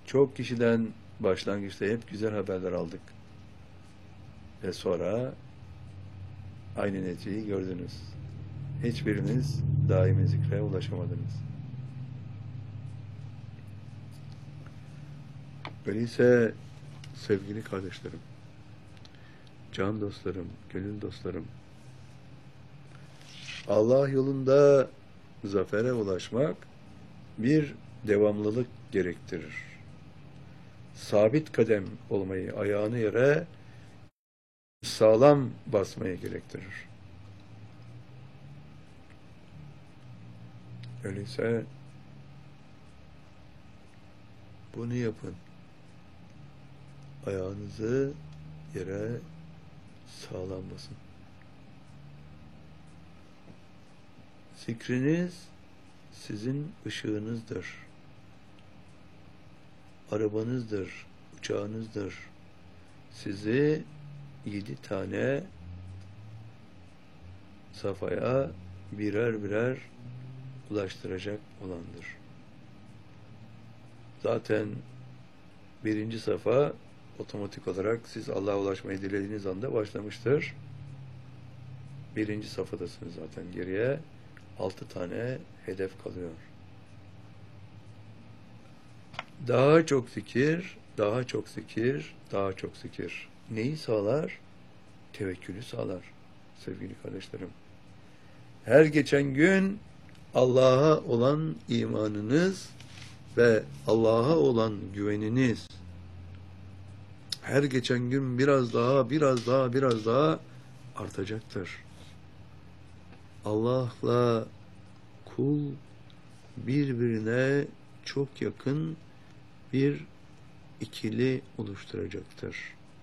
Çok kişiden başlangıçta hep güzel haberler aldık. Ve sonra aynı neticeyi gördünüz. Hiçbiriniz daimi zikre ulaşamadınız. Öyleyse sevgili kardeşlerim, can dostlarım, gönül dostlarım, Allah yolunda zafere ulaşmak bir devamlılık gerektirir. Sabit kadem olmayı, ayağını yere sağlam basmayı gerektirir. Öyleyse bunu yapın. Ayağınızı yere sağlam basın. Zikriniz sizin ışığınızdır. Arabanızdır, uçağınızdır. Sizi 7 tane safhaya birer birer ulaştıracak olandır. Zaten birinci safa otomatik olarak siz Allah'a ulaşmayı dilediğiniz anda başlamıştır. Birinci safhadasınız zaten. Geriye 6 tane hedef kalıyor. Daha çok zikir, daha çok zikir, daha çok zikir. Neyi sağlar? Tevekkülü sağlar sevgili kardeşlerim. Her geçen gün Allah'a olan imanınız ve Allah'a olan güveniniz her geçen gün biraz daha artacaktır. Allah'la kul birbirine çok yakın bir ikili oluşturacaktır.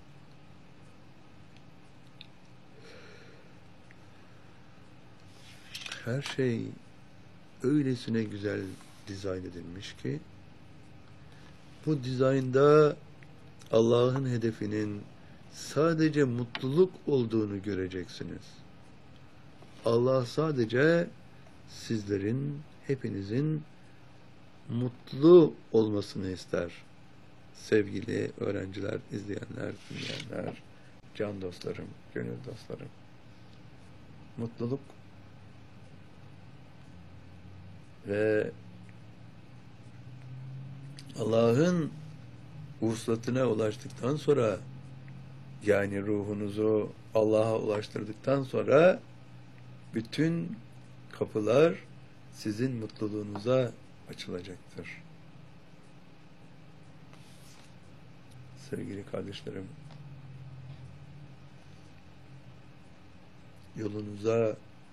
Her şey öylesine güzel dizayn edilmiş ki bu dizaynda Allah'ın hedefinin sadece mutluluk olduğunu göreceksiniz. Allah sadece sizlerin, hepinizin mutlu olmasını ister. Sevgili öğrenciler, izleyenler, dinleyenler, can dostlarım, gönül dostlarım. Mutluluk ve Allah'ın vuslatına ulaştıktan sonra, yani ruhunuzu Allah'a ulaştırdıktan sonra bütün kapılar sizin mutluluğunuza açılacaktır. Sevgili kardeşlerim, yolunuza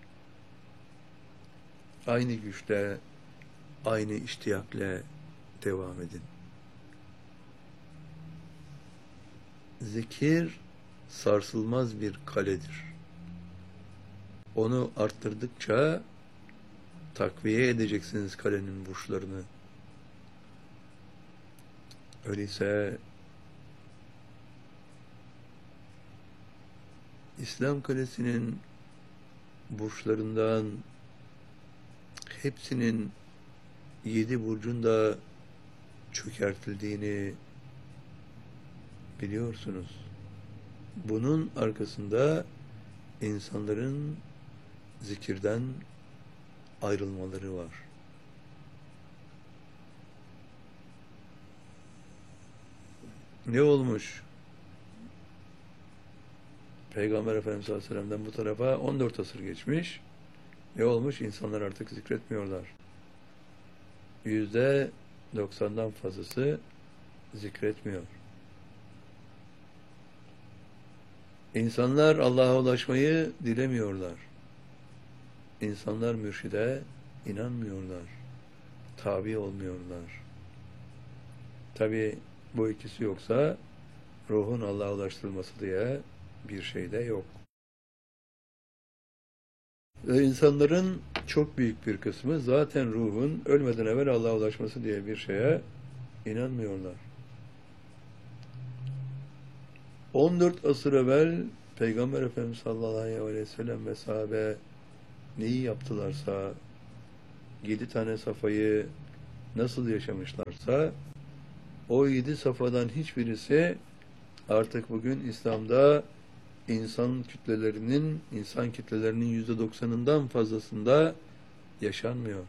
aynı güçle, aynı iştiyakla devam edin. Zikir sarsılmaz bir kaledir. Onu arttırdıkça takviye edeceksiniz kalenin burçlarını. Öyleyse İslam kalesinin burçlarından hepsinin 7 burcunda çökertildiğini biliyorsunuz. Bunun arkasında insanların zikirden ayrılmaları var. Ne olmuş? Peygamber Efendimiz sallallahu aleyhi ve sellem'den bu tarafa 14 asır geçmiş. Ne olmuş? İnsanlar artık zikretmiyorlar. %90'dan fazlası zikretmiyor. İnsanlar Allah'a ulaşmayı dilemiyorlar. İnsanlar mürşide inanmıyorlar. Tabi olmuyorlar. Tabi bu ikisi yoksa ruhun Allah'a ulaştırılması diye bir şey de yok. Ve insanların çok büyük bir kısmı zaten ruhun ölmeden evvel Allah'a ulaşması diye bir şeye inanmıyorlar. 14 asır evvel Peygamber Efendimiz sallallahu aleyhi ve sellem ve sahabe neyi yaptılarsa, 7 tane safayı nasıl yaşamışlarsa, O 7 safhadan hiçbirisi artık bugün İslam'da insan kitlelerinin %90'ından fazlasında yaşanmıyor.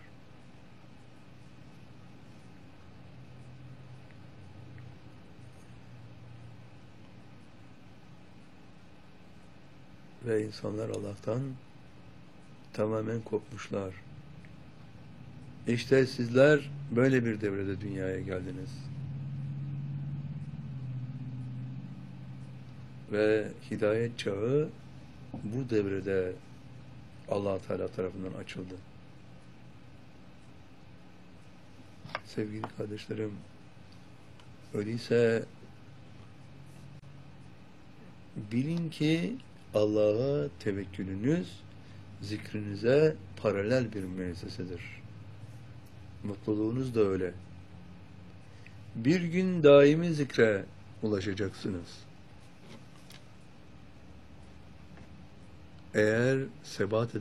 Ve insanlar Allah'tan tamamen kopmuşlar. İşte sizler böyle bir devrede dünyaya geldiniz. Ve hidayet çağı bu devrede Allah Teala tarafından açıldı. Sevgili kardeşlerim, öyleyse bilin ki Allah'a tevekkülünüz zikrinize paralel bir müessesedir. Mutluluğunuz da öyle. Bir gün daimi zikre ulaşacaksınız. Eğer sebat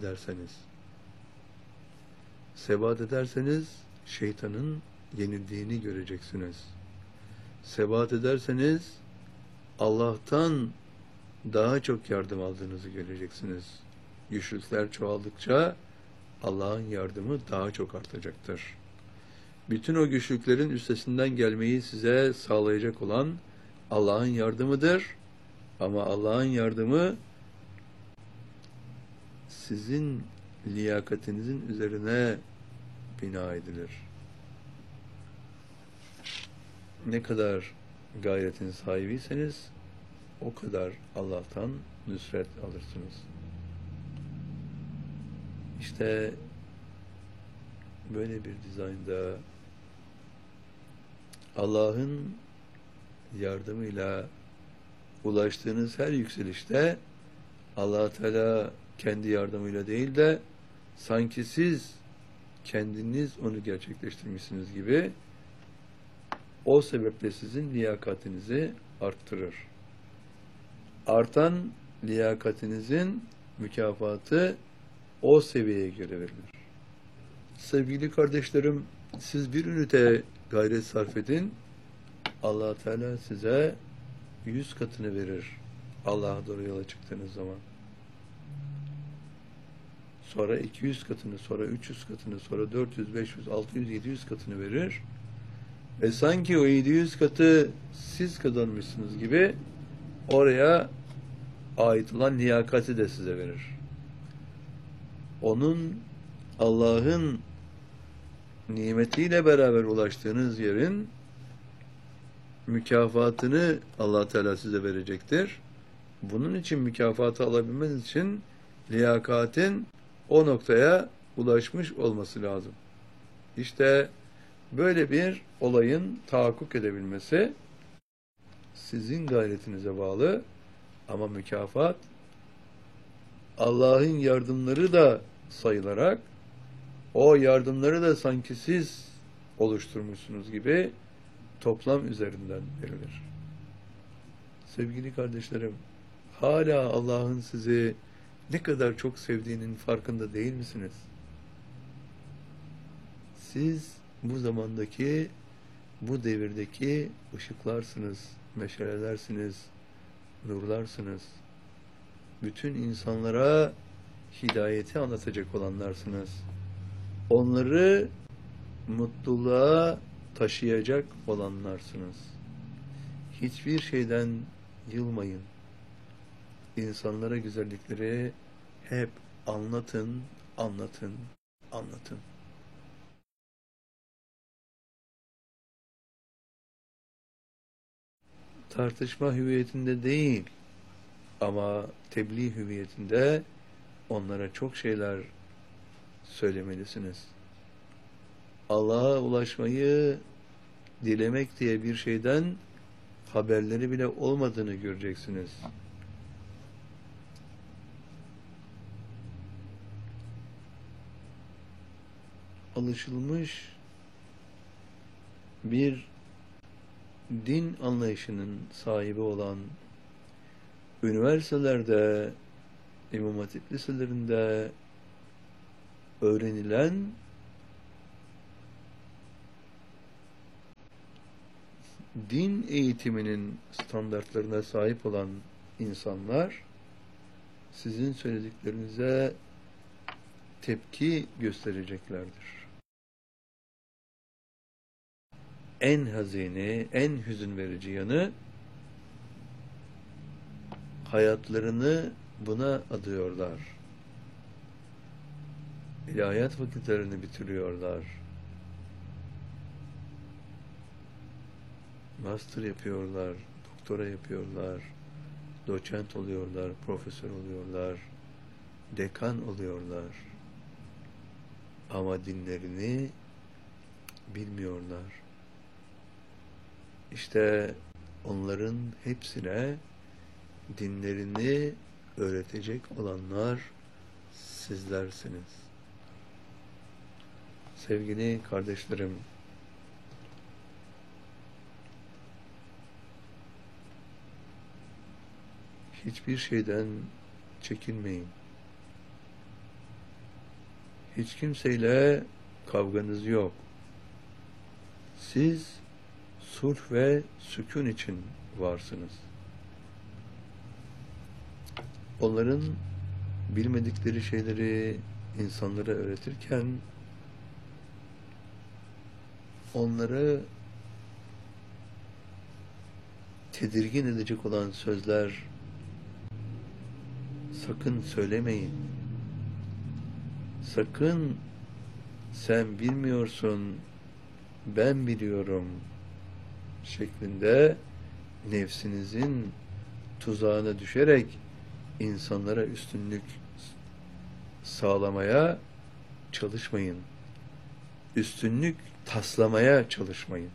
ederseniz şeytanın yenildiğini göreceksiniz. Sebat ederseniz Allah'tan daha çok yardım aldığınızı göreceksiniz. Güçlükler çoğaldıkça Allah'ın yardımı daha çok artacaktır. Bütün o güçlüklerin üstesinden gelmeyi size sağlayacak olan Allah'ın yardımıdır. Ama Allah'ın yardımı sizin liyakatinizin üzerine bina edilir. Ne kadar gayretin sahibiyseniz o kadar Allah'tan nusret alırsınız. İşte böyle bir dizaynda Allah'ın yardımıyla ulaştığınız her yükselişte Allah Teala kendi yardımıyla değil de sanki siz kendiniz onu gerçekleştirmişsiniz gibi o sebeple sizin liyakatinizi arttırır. Artan liyakatinizin mükafatı o seviyeye göre verilir. Sevgili kardeşlerim, siz bir ünite gayret sarf edin, Allah Teala size 100 katını verir. Allah'a doğru yola çıktığınız zaman. Sonra 200 katını, sonra 300 katını, sonra 400, 500, 600, 700 katını verir. Ve sanki o 700 katı siz kazanmışsınız gibi oraya ait olan liyakati de size verir. Onun, Allah'ın nimetiyle beraber ulaştığınız yerin mükafatını Allah Teala size verecektir. Bunun için mükafatı alabilmeniz için liyakatin o noktaya ulaşmış olması lazım. İşte böyle bir olayın tahakkuk edebilmesi sizin gayretinize bağlı ama mükafat Allah'ın yardımları da sayılarak o yardımları da sanki siz oluşturmuşsunuz gibi toplam üzerinden verilir. Sevgili kardeşlerim, hala Allah'ın sizi ne kadar çok sevdiğinin farkında değil misiniz? Siz bu zamandaki, bu devirdeki ışıklarsınız, meşalelersiniz, nurlarsınız. Bütün insanlara hidayeti anlatacak olanlarsınız. Onları mutluluğa taşıyacak olanlarsınız. Hiçbir şeyden yılmayın. İnsanlara güzellikleri hep anlatın, anlatın, anlatın. Tartışma hüviyetinde değil ama tebliğ hüviyetinde onlara çok şeyler söylemelisiniz. Allah'a ulaşmayı dilemek diye bir şeyden haberleri bile olmadığını göreceksiniz. Alışılmış bir din anlayışının sahibi olan üniversitelerde, İmam Hatip liselerinde öğrenilen din eğitiminin standartlarına sahip olan insanlar sizin söylediklerinize tepki göstereceklerdir. En hazini, en hüzün verici yanı hayatlarını buna adıyorlar. İlahiyat vakitlerini bitiriyorlar. Master yapıyorlar, doktora yapıyorlar, doçent oluyorlar, profesör oluyorlar, dekan oluyorlar. Ama dinlerini bilmiyorlar. İşte onların hepsine dinlerini öğretecek olanlar sizlersiniz. Sevgili kardeşlerim, hiçbir şeyden çekinmeyin. Hiç kimseyle kavganız yok. Siz sulh ve sükun için varsınız. Onların bilmedikleri şeyleri insanlara öğretirken onları tedirgin edecek olan sözler sakın söylemeyin. Sakın sen bilmiyorsun, ben biliyorum şeklinde nefsinizin tuzağına düşerek insanlara üstünlük sağlamaya çalışmayın. Üstünlük taslamaya çalışmayın.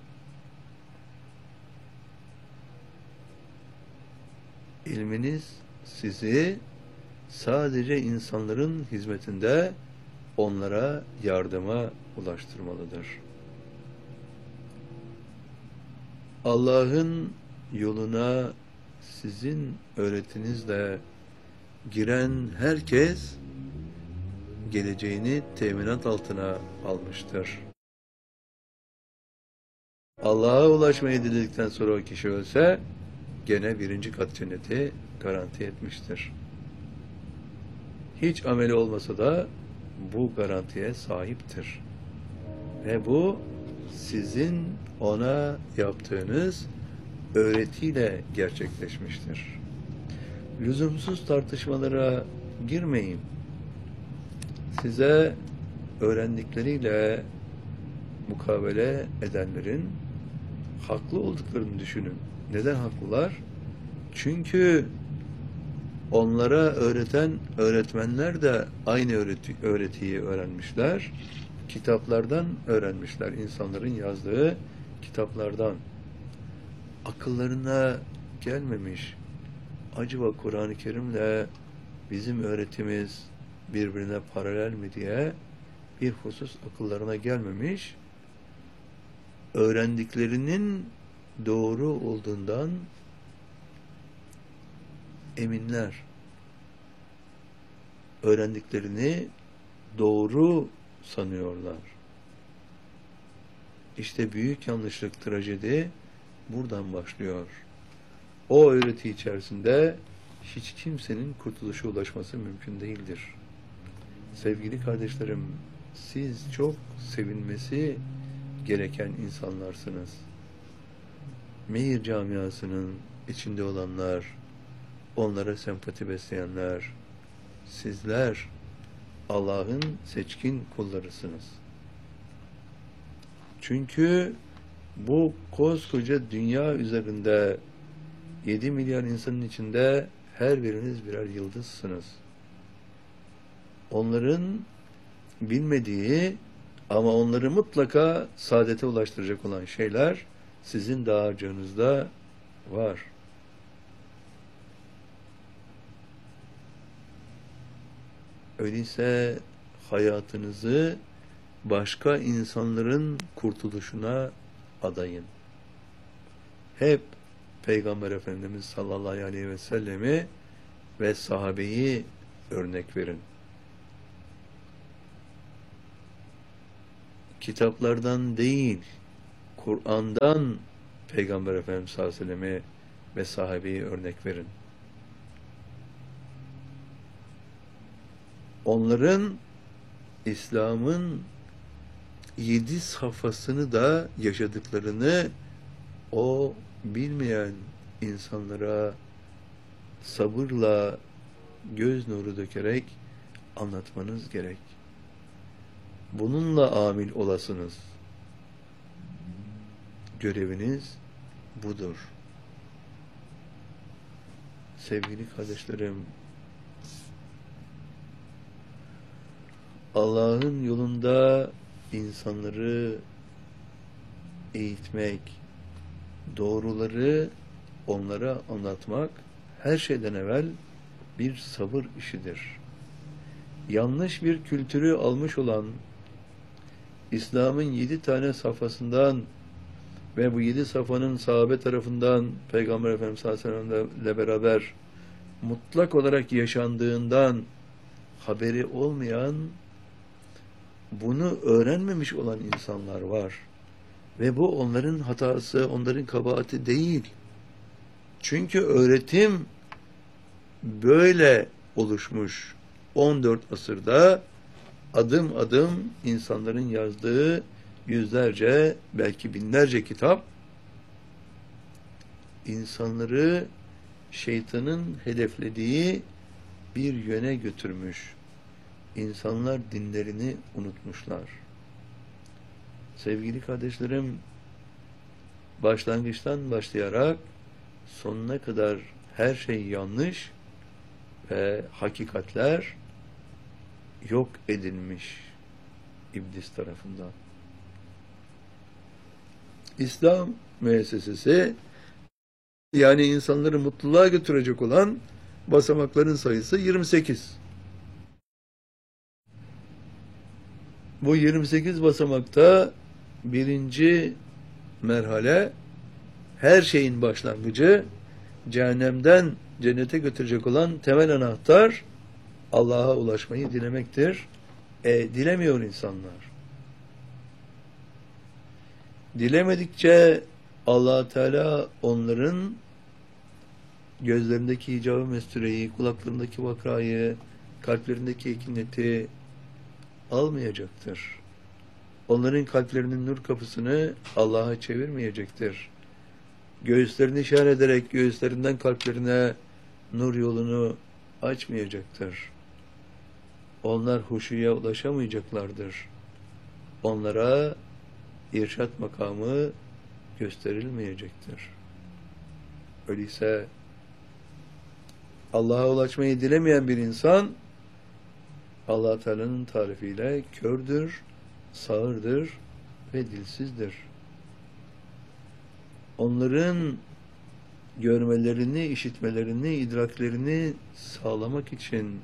İlminiz sizi sadece insanların hizmetinde onlara yardıma ulaştırmalıdır. Allah'ın yoluna sizin öğretinizle giren herkes geleceğini teminat altına almıştır. Allah'a ulaşmayı diledikten sonra o kişi ölse gene 1. kat cenneti garanti etmiştir. Hiç ameli olmasa da bu garantiye sahiptir. Ve bu sizin ona yaptığınız öğretiyle gerçekleşmiştir. Lüzumsuz tartışmalara girmeyin. Size öğrendikleriyle mukabele edenlerin haklı olduklarını düşünün. Neden haklılar? Çünkü onlara öğreten öğretmenler de aynı öğretiyi öğrenmişler. Kitaplardan öğrenmişler. İnsanların yazdığı kitaplardan. Akıllarına gelmemiş. Acaba Kur'an-ı Kerim'le bizim öğretimiz birbirine paralel mi diye bir husus akıllarına gelmemiş. Öğrendiklerinin doğru olduğundan eminler. Öğrendiklerini doğru sanıyorlar. İşte büyük yanlışlık, trajedi buradan başlıyor. O öğreti içerisinde hiç kimsenin kurtuluşa ulaşması mümkün değildir. Sevgili kardeşlerim, siz çok sevinmesi gereken insanlarsınız. Meyir camiasının içinde olanlar, onlara sempati besleyenler, sizler Allah'ın seçkin kullarısınız. Çünkü bu koskoca dünya üzerinde 7 milyar insanın içinde her biriniz birer yıldızsınız. Onların bilmediği ama onları mutlaka saadete ulaştıracak olan şeyler sizin dağarcığınızda var. Öyleyse hayatınızı başka insanların kurtuluşuna adayın. Hep Peygamber Efendimiz sallallahu aleyhi ve sellemi ve sahabeyi örnek verin. Kitaplardan değil, Kur'an'dan Peygamber Efendimiz sallallahu aleyhi ve sellem'i ve sahabeyi örnek verin. Onların İslam'ın 7 safhasını da yaşadıklarını o bilmeyen insanlara sabırla göz nuru dökerek anlatmanız gerek. Bununla amil olasınız. Göreviniz budur. Sevgili kardeşlerim, Allah'ın yolunda insanları eğitmek, doğruları onlara anlatmak her şeyden evvel bir sabır işidir. Yanlış bir kültürü almış olan İslam'ın 7 tane safhasından ve bu 7 safhanın sahabe tarafından Peygamber Efendimiz sallallahu aleyhi ve sellem'le beraber mutlak olarak yaşandığından haberi olmayan, bunu öğrenmemiş olan insanlar var. Ve bu onların hatası, onların kabahati değil. Çünkü öğretim böyle oluşmuş. 14 asırda adım adım insanların yazdığı yüzlerce, belki binlerce kitap insanları şeytanın hedeflediği bir yöne götürmüş. İnsanlar dinlerini unutmuşlar. Sevgili kardeşlerim, başlangıçtan başlayarak sonuna kadar her şey yanlış ve hakikatler yok edilmiş İblis tarafından. İslam müessesesi, yani insanları mutluluğa götürecek olan basamakların sayısı 28. Bu 28 basamakta birinci merhale, her şeyin başlangıcı, cehennemden cennete götürecek olan temel anahtar Allah'a ulaşmayı dilemektir. Dilemiyor insanlar. Dilemedikçe Allah Teala onların gözlerindeki hicab-ı mestureyi, kulaklarındaki vakrayı, kalplerindeki ekineti almayacaktır. Onların kalplerinin nur kapısını Allah'a çevirmeyecektir. Göğüslerini şer ederek göğüslerinden kalplerine nur yolunu açmayacaktır. Onlar huşuya ulaşamayacaklardır. Onlara irşat makamı gösterilmeyecektir. Öyleyse Allah'a ulaşmayı dilemeyen bir insan Allah Teala'nın tarifiyle kördür, sağırdır ve dilsizdir. Onların görmelerini, işitmelerini, idraklerini sağlamak için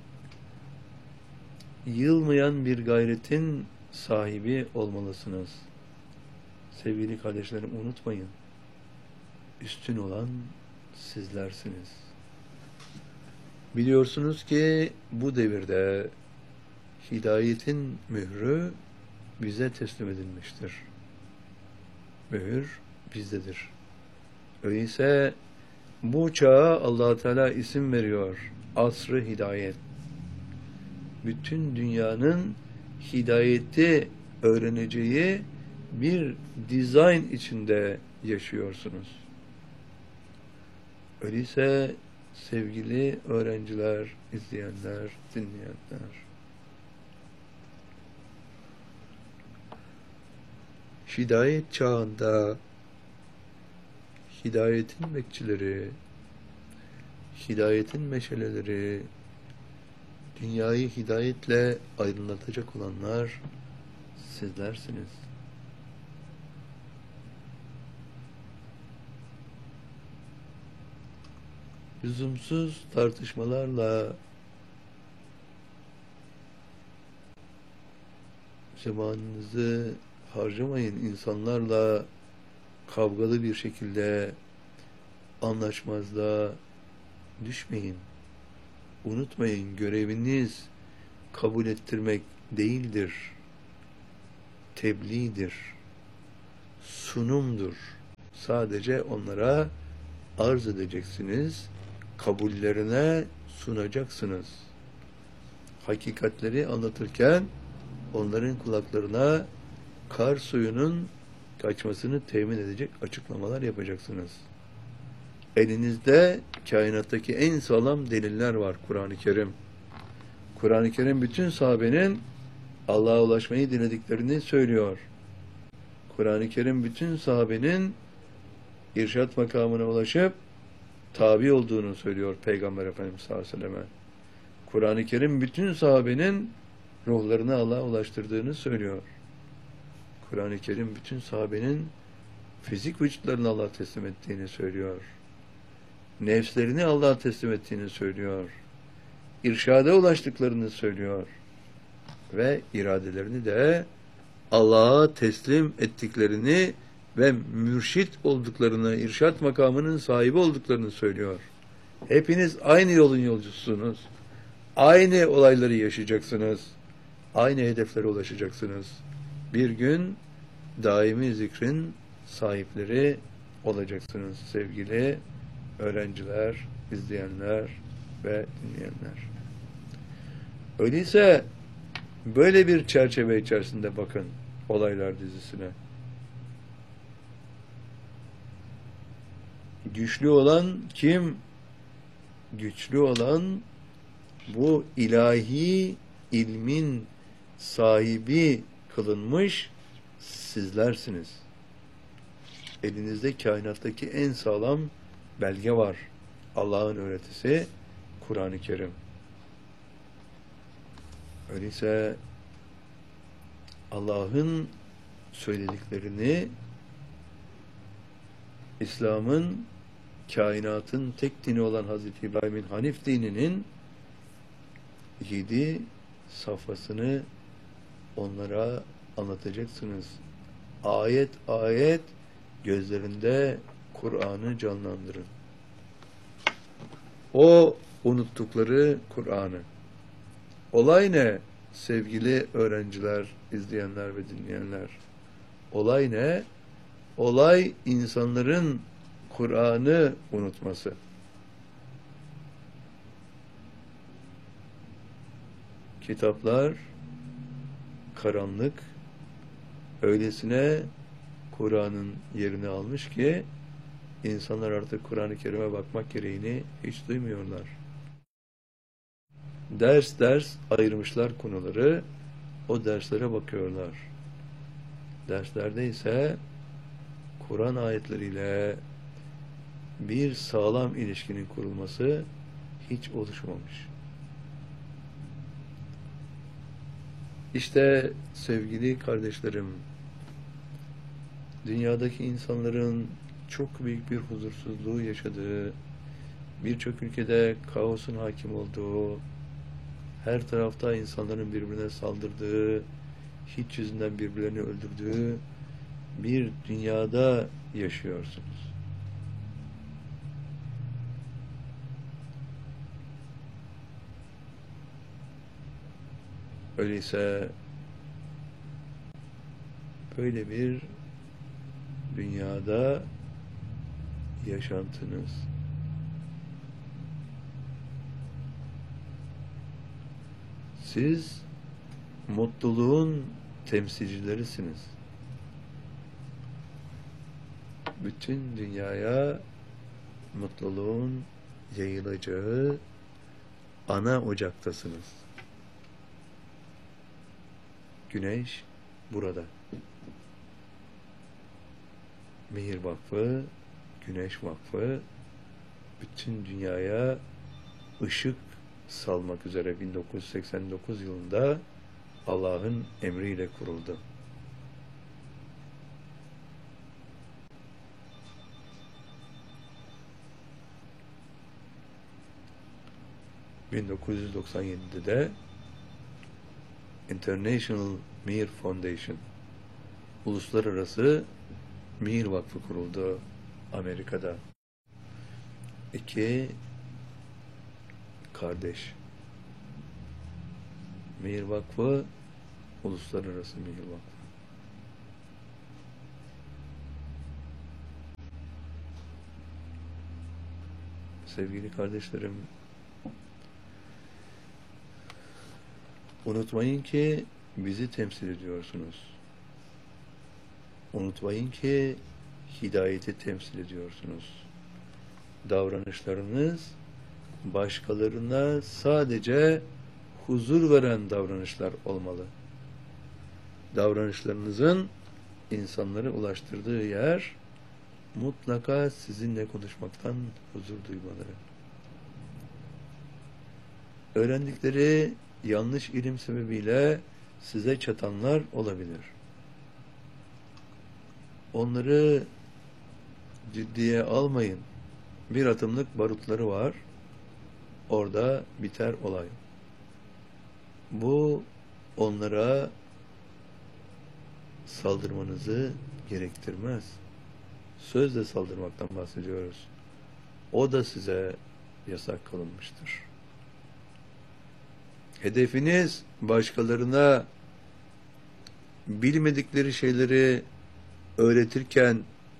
yılmayan bir gayretin sahibi olmalısınız. Sevgili kardeşlerim, unutmayın. Üstün olan sizlersiniz. Biliyorsunuz ki bu devirde hidayetin mührü bize teslim edilmiştir. Mühür bizdedir. Öyleyse bu çağa Allah Teala isim veriyor. Asr-ı hidayet. Bütün dünyanın hidayeti öğreneceği bir dizayn içinde yaşıyorsunuz. Öyleyse sevgili öğrenciler, izleyenler, dinleyenler, hidayet çağında hidayetin bekçileri, hidayetin meşaleleri, dünyayı hidayetle aydınlatacak olanlar sizlersiniz. Lüzumsuz tartışmalarla zamanınızı harcamayın. İnsanlarla kavgalı bir şekilde anlaşmazlığa düşmeyin. Unutmayın, göreviniz kabul ettirmek değildir. Tebliğdir. Sunumdur. Sadece onlara arz edeceksiniz, kabullerine sunacaksınız. Hakikatleri anlatırken onların kulaklarına kar suyunun kaçmasını temin edecek açıklamalar yapacaksınız. Elinizde kainattaki en sağlam deliller var, Kur'an-ı Kerim. Kur'an-ı Kerim bütün sahabenin Allah'a ulaşmayı dilediklerini söylüyor. Kur'an-ı Kerim bütün sahabenin irşat makamına ulaşıp tabi olduğunu söylüyor Peygamber Efendimiz sallallahu aleyhi ve selleme. Kur'an-ı Kerim bütün sahabenin ruhlarını Allah'a ulaştırdığını söylüyor. Kur'an-ı Kerim bütün sahabenin fizik vücutlarını Allah'a teslim ettiğini söylüyor. Nefslerini Allah'a teslim ettiğini söylüyor. İrşada ulaştıklarını söylüyor. Ve iradelerini de Allah'a teslim ettiklerini ve mürşit olduklarını, irşat makamının sahibi olduklarını söylüyor. Hepiniz aynı yolun yolcususunuz. Aynı olayları yaşayacaksınız. Aynı hedeflere ulaşacaksınız. Bir gün daimi zikrin sahipleri olacaksınız sevgili öğrenciler, izleyenler ve dinleyenler. Öyleyse böyle bir çerçeve içerisinde bakın olaylar dizisine. Güçlü olan kim? Güçlü olan bu ilahi ilmin sahibi kılınmış sizlersiniz. Elinizde kainattaki en sağlam belge var. Allah'ın öğretisi Kur'an-ı Kerim. Öyleyse Allah'ın söylediklerini İslam'ın, kainatın tek dini olan Hazreti İbrahim'in Hanif dininin 7 safhasını onlara anlatacaksınız. Ayet ayet gözlerinde Kur'an'ı canlandırın. O unuttukları Kur'an'ı. Olay ne sevgili öğrenciler, izleyenler ve dinleyenler? Olay ne? Olay insanların Kur'an'ı unutması. Kitaplar karanlık, öylesine Kur'an'ın yerini almış ki insanlar artık Kur'an-ı Kerim'e bakmak gereğini hiç duymuyorlar. Ders ders ayırmışlar konuları, o derslere bakıyorlar. Derslerde ise Kur'an ayetleriyle bir sağlam ilişkinin kurulması hiç oluşmamış. İşte sevgili kardeşlerim, dünyadaki insanların çok büyük bir huzursuzluğu yaşadığı, birçok ülkede kaosun hakim olduğu, her tarafta insanların birbirine saldırdığı, hiç yüzünden birbirlerini öldürdüğü bir dünyada yaşıyorsunuz. Öyleyse böyle bir dünyada yaşantınız siz mutluluğun temsilcilerisiniz. Bütün dünyaya mutluluğun yayılacağı ana ocaktasınız. Güneş burada. Mihir Vakfı, Güneş Vakfı bütün dünyaya ışık salmak üzere 1989 yılında Allah'ın emriyle kuruldu. ...1997'de de International Mir Foundation, Uluslararası Mir Vakfı kuruldu Amerika'da. 2 kardeş. Mir Vakfı, Uluslararası Mir Vakfı. Sevgili kardeşlerim, unutmayın ki bizi temsil ediyorsunuz. Unutmayın ki hidayeti temsil ediyorsunuz. Davranışlarınız başkalarına sadece huzur veren davranışlar olmalı. Davranışlarınızın insanlara ulaştırdığı yer mutlaka sizinle konuşmaktan huzur duymaları. Öğrendikleri yanlış ilim sebebiyle size çatanlar olabilir. Onları ciddiye almayın. Bir atımlık barutları var. Orada biter olay. Bu onlara saldırmanızı gerektirmez. Sözle saldırmaktan bahsediyoruz. O da size yasak kılınmıştır. Hedefiniz başkalarına bilmedikleri şeyleri öğretirken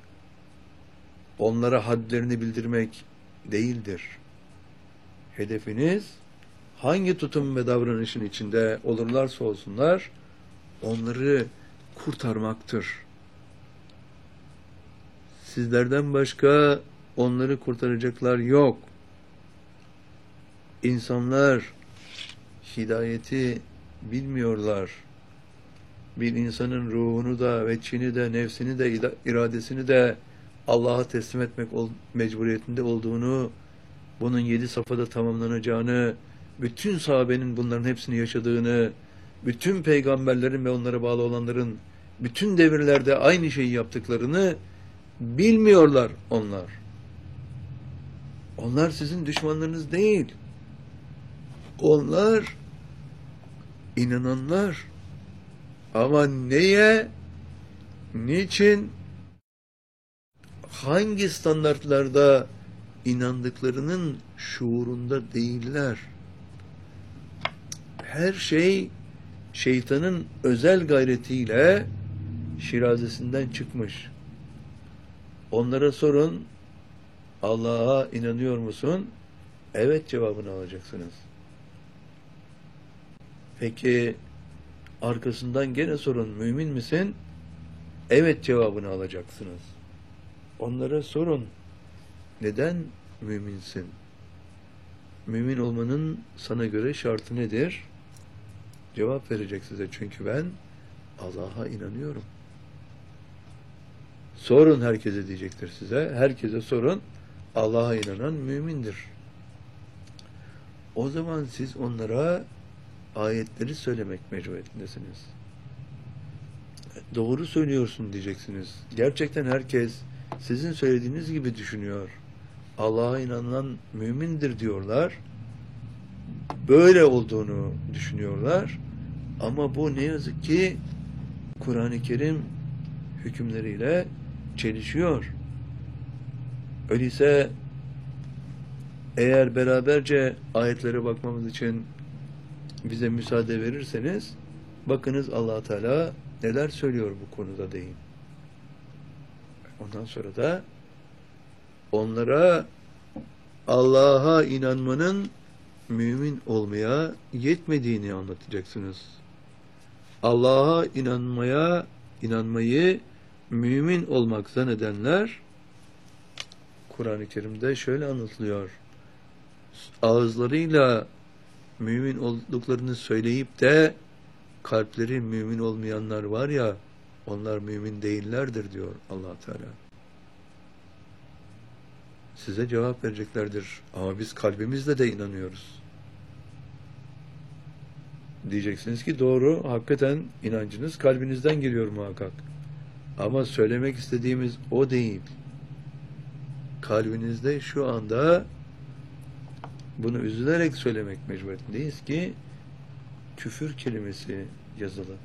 onlara hadlerini bildirmek değildir. Hedefiniz hangi tutum ve davranışın içinde olurlarsa olsunlar onları kurtarmaktır. Sizlerden başka onları kurtaracaklar yok. İnsanlar hidayeti bilmiyorlar. Bir insanın ruhunu da, veçhini de, nefsini de, iradesini de Allah'a teslim etmek mecburiyetinde olduğunu, bunun 7 safhada tamamlanacağını, bütün sahabenin bunların hepsini yaşadığını, bütün peygamberlerin ve onlara bağlı olanların bütün devirlerde aynı şeyi yaptıklarını bilmiyorlar onlar. Onlar sizin düşmanlarınız değil. Onlar inananlar. Ama neye, niçin, hangi standartlarda inandıklarının şuurunda değiller. Her şey şeytanın özel gayretiyle şirazesinden çıkmış. Onlara sorun, Allah'a inanıyor musun? Evet cevabını alacaksınız. Peki arkasından gene sorun, mümin misin? Evet cevabını alacaksınız. Onlara sorun, neden müminsin? Mümin olmanın sana göre şartı nedir? Cevap verecek size, çünkü ben Allah'a inanıyorum. Sorun, herkese diyecektir size. Herkese sorun, Allah'a inanan mümindir. O zaman siz onlara ayetleri söylemek mecburiyetindesiniz. Doğru söylüyorsun diyeceksiniz. Gerçekten herkes sizin söylediğiniz gibi düşünüyor. Allah'a inanan mümindir diyorlar. Böyle olduğunu düşünüyorlar. Ama bu ne yazık ki Kur'an-ı Kerim hükümleriyle çelişiyor. Öyleyse eğer beraberce ayetlere bakmamız için bize müsaade verirseniz, bakınız Allah Teala neler söylüyor bu konuda deyin. Ondan sonra da onlara Allah'a inanmanın mümin olmaya yetmediğini anlatacaksınız. Allah'a inanmayı mümin olmak zannedenler, Kur'an-ı Kerim'de şöyle anlatılıyor. Ağızlarıyla mümin olduklarını söyleyip de kalpleri mümin olmayanlar var ya, onlar mümin değillerdir diyor Allah Teala. Size cevap vereceklerdir. Ama biz kalbimizle de inanıyoruz. Diyeceksiniz ki doğru, hakikaten inancınız kalbinizden geliyor muhakkak. Ama söylemek istediğimiz o değil. Kalbinizde şu anda bunu üzülerek söylemek mecburiyetindeyiz ki küfür kelimesi yazılı.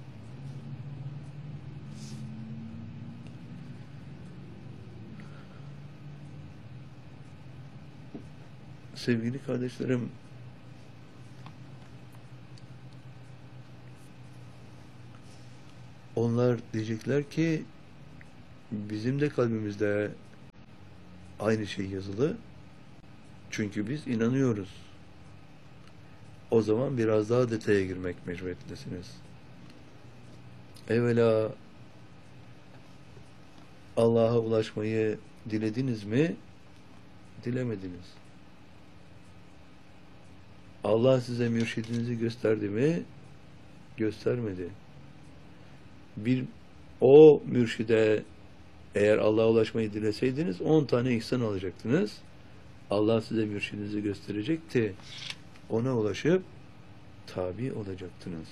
Sevgili kardeşlerim, onlar diyecekler ki bizim de kalbimizde aynı şey yazılı. Çünkü biz inanıyoruz. O zaman biraz daha detaya girmek mecburiyetindesiniz. Evvela Allah'a ulaşmayı dilediniz mi? Dilemediniz. Allah size mürşidinizi gösterdi mi? Göstermedi. O mürşide eğer Allah'a ulaşmayı dileseydiniz 10 tane ihsan alacaktınız. Allah size mürşidinizi gösterecekti. Ona ulaşıp tabi olacaktınız.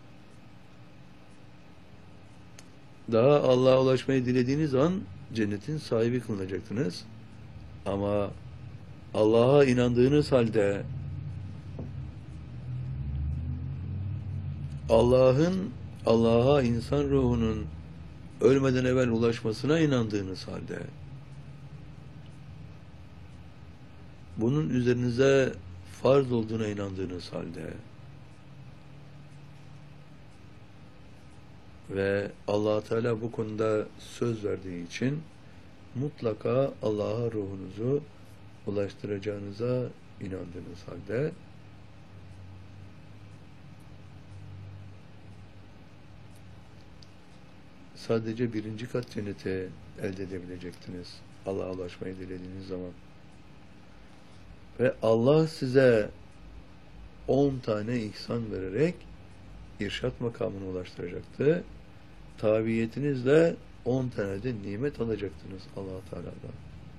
Daha Allah'a ulaşmayı dilediğiniz an cennetin sahibi kılınacaktınız. Ama Allah'a inandığınız halde Allah'a insan ruhunun ölmeden evvel ulaşmasına inandığınız halde bunun üzerinize farz olduğuna inandığınız halde ve Allah Teala bu konuda söz verdiği için mutlaka Allah'a ruhunuzu ulaştıracağınıza inandığınız halde sadece 1. kat cenneti elde edebilecektiniz Allah'a ulaşmayı dilediğiniz zaman. Ve Allah size 10 tane ihsan vererek irşat makamına ulaştıracaktı. Tabiyetinizle 10 tane de nimet alacaktınız Allah Teala'dan.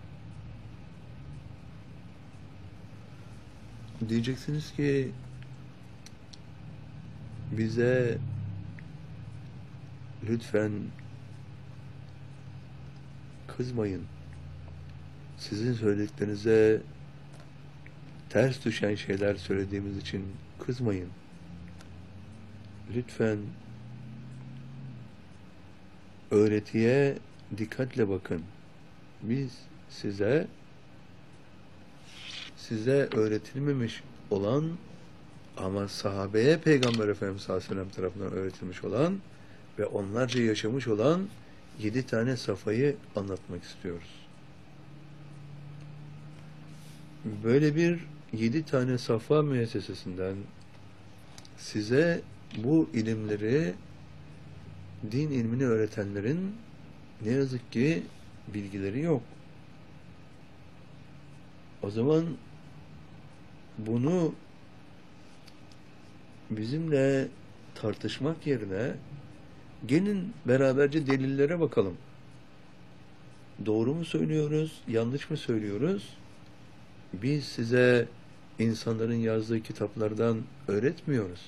Diyeceksiniz ki bize lütfen kızmayın. Sizin söylediklerinize ters düşen şeyler söylediğimiz için kızmayın. Lütfen öğretiye dikkatle bakın. Biz size öğretilmemiş olan ama sahabeye Peygamber Efendimiz sallallahu aleyhi ve sellem tarafından öğretilmiş olan ve onlarca yaşamış olan 7 tane safayı anlatmak istiyoruz. Böyle bir 7 tane safa müessesesinden size bu ilimleri, din ilmini öğretenlerin ne yazık ki bilgileri yok. O zaman bunu bizimle tartışmak yerine gelin beraberce delillere bakalım. Doğru mu söylüyoruz, yanlış mı söylüyoruz? Biz size insanların yazdığı kitaplardan öğretmiyoruz.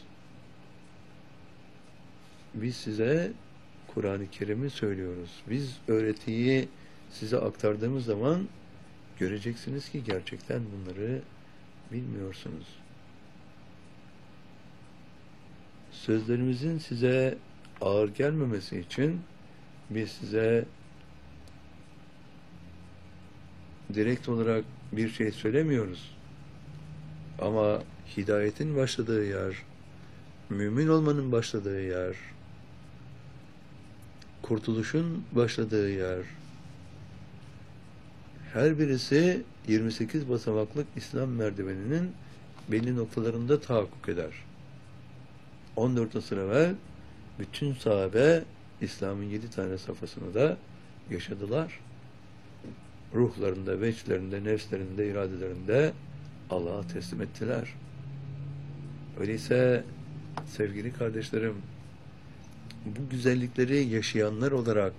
Biz size Kur'an-ı Kerim'i söylüyoruz. Biz öğretiyi size aktardığımız zaman göreceksiniz ki gerçekten bunları bilmiyorsunuz. Sözlerimizin size ağır gelmemesi için biz size direkt olarak bir şey söylemiyoruz. Ama hidayetin başladığı yer, mümin olmanın başladığı yer, kurtuluşun başladığı yer, her birisi 28 basamaklık İslam merdiveninin belli noktalarında tahakkuk eder. 14 asır evvel bütün sahabe İslam'ın 7 tane safhasını da yaşadılar. Ruhlarında, veçlerinde, nefslerinde, iradelerinde Allah'a teslim ettiler. Öyleyse sevgili kardeşlerim, bu güzellikleri yaşayanlar olarak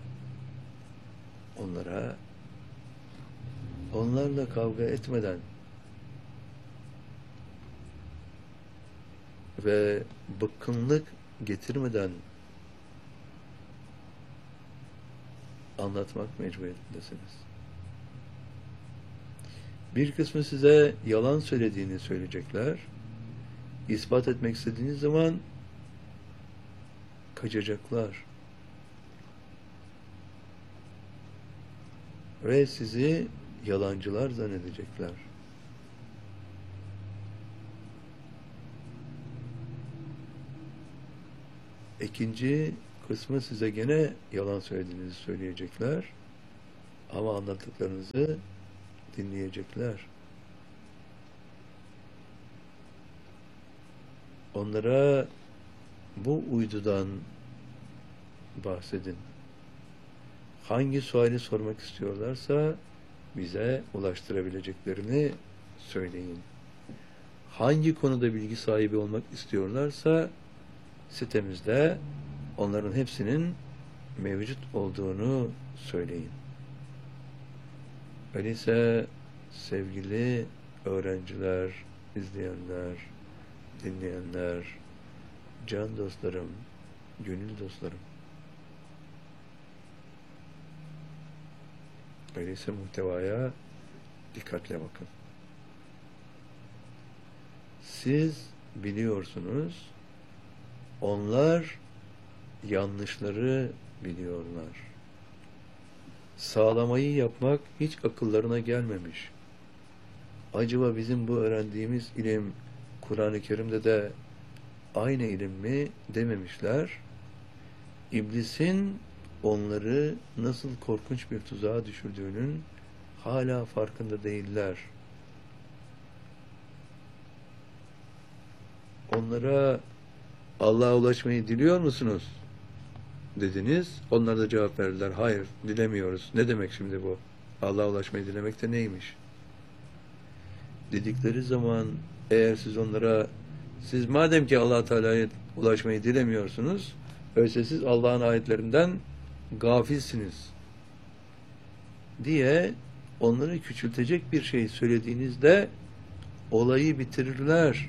onlarla kavga etmeden ve bıkkınlık getirmeden anlatmak mecburiyetindesiniz. Bir kısmı size yalan söylediğini söyleyecekler. İspat etmek istediğiniz zaman kaçacaklar. Ve sizi yalancılar zannedecekler. İkinci kısmı size gene yalan söylediğinizi söyleyecekler. Ama anlattıklarınızı dinleyecekler. Onlara bu uydudan bahsedin. Hangi suali sormak istiyorlarsa bize ulaştırabileceklerini söyleyin. Hangi konuda bilgi sahibi olmak istiyorlarsa sitemizde onların hepsinin mevcut olduğunu söyleyin. Öyleyse sevgili öğrenciler, izleyenler, dinleyenler, can dostlarım, gönül dostlarım. Öyleyse muhtevaya dikkatle bakın. Siz biliyorsunuz, onlar yanlışları biliyorlar. Sağlamayı yapmak hiç akıllarına gelmemiş. Acaba bizim bu öğrendiğimiz ilim Kur'an-ı Kerim'de de aynı ilim mi dememişler. İblisin onları nasıl korkunç bir tuzağa düşürdüğünün hala farkında değiller. Onlara Allah'a ulaşmayı diliyor musunuz? Dediniz. Onlar da cevap verdiler. Hayır, dilemiyoruz. Ne demek şimdi bu? Allah'a ulaşmayı dilemek de neymiş? Dedikleri zaman eğer siz onlara siz madem ki Allah Teala'ya ulaşmayı dilemiyorsunuz, öyleyse siz Allah'ın ayetlerinden gafilsiniz diye onları küçültecek bir şey söylediğinizde olayı bitirirler.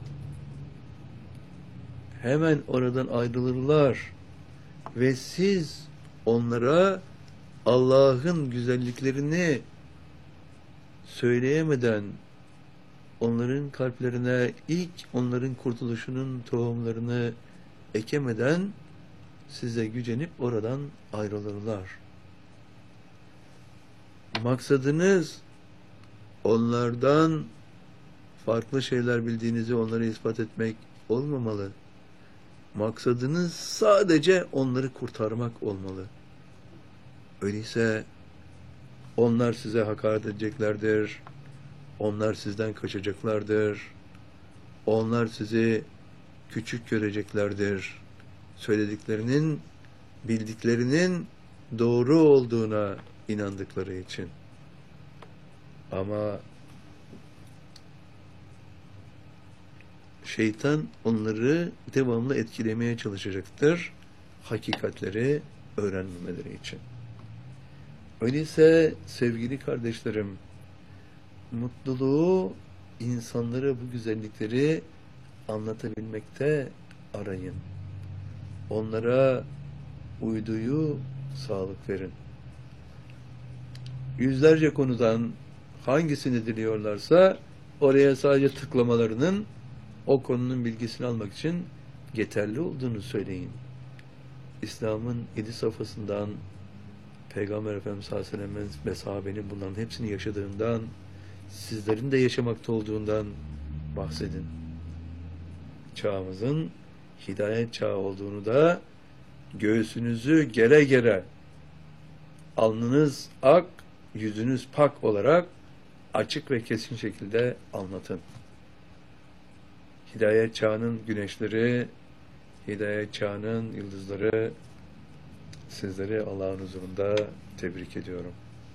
Hemen oradan ayrılırlar ve siz onlara Allah'ın güzelliklerini söyleyemeden onların kalplerine ilk onların kurtuluşunun tohumlarını ekemeden size gücenip oradan ayrılırlar. Maksadınız onlardan farklı şeyler bildiğinizi onlara ispat etmek olmamalı. Maksadınız sadece onları kurtarmak olmalı. Öyleyse onlar size hakaret edeceklerdir. Onlar sizden kaçacaklardır. Onlar sizi küçük göreceklerdir. Söylediklerinin, bildiklerinin doğru olduğuna inandıkları için. Ama şeytan onları devamlı etkilemeye çalışacaktır. Hakikatleri öğrenmemeleri için. Öyleyse sevgili kardeşlerim, mutluluğu, insanlara bu güzellikleri anlatabilmekte arayın. Onlara uyduyu sağlık verin. Yüzlerce konudan hangisini diliyorlarsa oraya sadece tıklamalarının o konunun bilgisini almak için yeterli olduğunu söyleyin. İslam'ın 7 safhasından Peygamber Efendimiz sallallahu aleyhi ve sellem'in ve sahabenin bunların hepsini yaşadığından, sizlerin de yaşamakta olduğundan bahsedin. Çağımızın hidayet çağı olduğunu da göğsünüzü gere gere, alnınız ak, yüzünüz pak olarak açık ve kesin şekilde anlatın. Hidayet çağının güneşleri, hidayet çağının yıldızları, sizleri Allah'ın huzurunda tebrik ediyorum.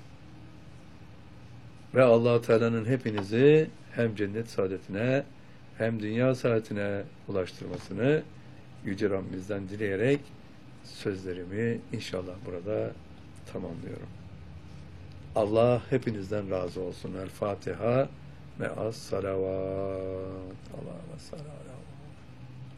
Ve Allah-u Teala'nın hepinizi hem cennet saadetine hem dünya saadetine ulaştırmasını Yüce Rabbimizden dileyerek sözlerimi inşallah burada tamamlıyorum. Allah hepinizden razı olsun. El Fatiha ve as salavat. Allah'a sallallahu